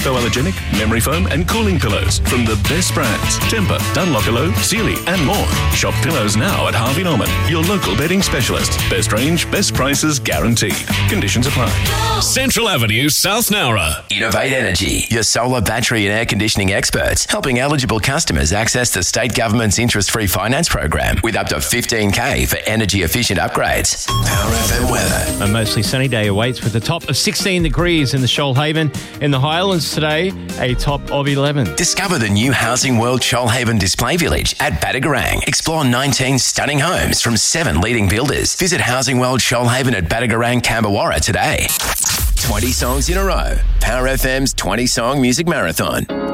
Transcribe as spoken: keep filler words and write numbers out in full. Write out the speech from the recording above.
hypoallergenic, memory foam and cooling pillows from the best brands. Tempur, Dunlopillo, Sealy and more. Shop pillows now at Harvey Norman, your local bedding specialist. Best range, best prices guaranteed. Conditions apply. Central Avenue, South Nowra. Innovate Energy, your solar, battery and air conditioning experts, helping eligible customers access the state government's interest-free finance program with up to fifteen K for energy-efficient upgrades. Power F M weather. A mostly sunny day awaits with a top of sixteen degrees in the Shoalhaven. In the Highlands today, a top of eleven. Discover the new Housing World Shoalhaven Display Village at Badagarang. Explore nineteen stunning homes from seven leading builders. Visit Housing World Shoalhaven at Badagarang, Camberwarra today. twenty songs in a row. Power F M's twenty Song Music Marathon.